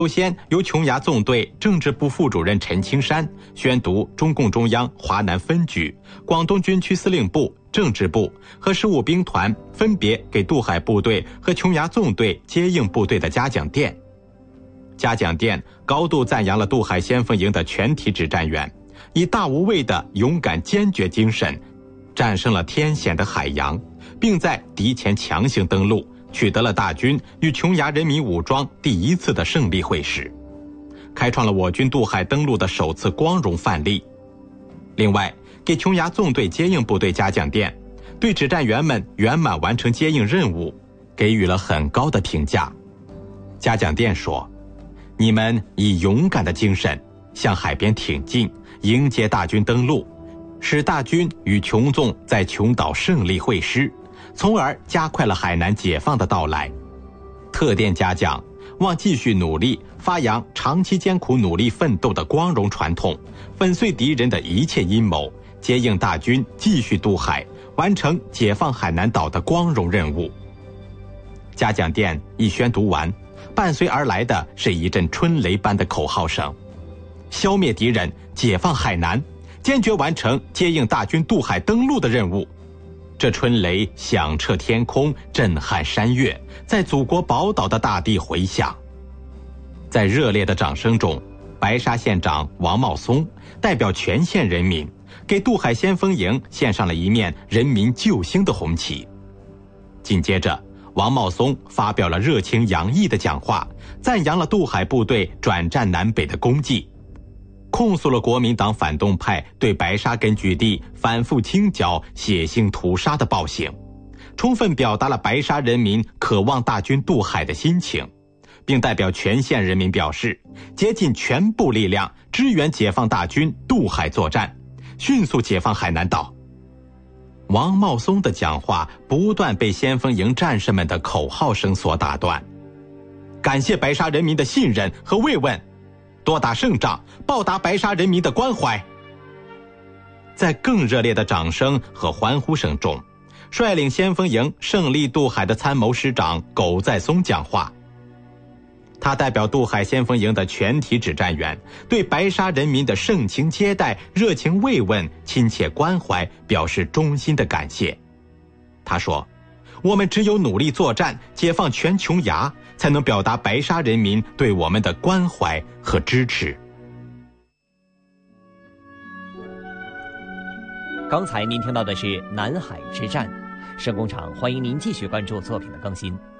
首先由琼崖纵队政治部副主任陈青山宣读中共中央华南分局、广东军区司令部、政治部和事务兵团分别给渡海部队和琼崖纵队接应部队的嘉奖电。嘉奖电高度赞扬了渡海先锋营的全体指战员以大无畏的勇敢坚决精神战胜了天险的海洋，并在敌前强行登陆，取得了大军与琼崖人民武装第一次的胜利会师，开创了我军渡海登陆的首次光荣范例。另外，给琼崖纵队接应部队嘉奖电，对指战员们圆满完成接应任务给予了很高的评价。嘉奖电说，你们以勇敢的精神向海边挺进，迎接大军登陆，使大军与琼纵在琼岛胜利会师，从而加快了海南解放的到来。特电嘉奖，望继续努力发扬长期艰苦努力奋斗的光荣传统，粉碎敌人的一切阴谋，接应大军继续渡海，完成解放海南岛的光荣任务。嘉奖电一宣读完，伴随而来的是一阵春雷般的口号声：消灭敌人，解放海南，坚决完成接应大军渡海登陆的任务。这春雷响彻天空，震撼山岳，在祖国宝岛的大地回响。在热烈的掌声中，白沙县长王茂松代表全县人民，给渡海先锋营献上了一面人民救星的红旗。紧接着，王茂松发表了热情洋溢的讲话，赞扬了渡海部队转战南北的功绩，控诉了国民党反动派对白沙根据地反复清剿、血腥屠杀的暴行，充分表达了白沙人民渴望大军渡海的心情，并代表全县人民表示，竭尽全部力量支援解放大军渡海作战，迅速解放海南岛。王茂松的讲话不断被先锋营战士们的口号声所打断。感谢白沙人民的信任和慰问，多打胜仗，报答白沙人民的关怀。在更热烈的掌声和欢呼声中，率领先锋营胜利渡海的参谋师长苟在松讲话。他代表渡海先锋营的全体指战员，对白沙人民的盛情接待、热情慰问、亲切关怀表示衷心的感谢。他说，我们只有努力作战，解放全琼崖，才能表达白沙人民对我们的关怀和支持。 刚才您听到的是南海之战，声工厂欢迎您继续关注作品的更新。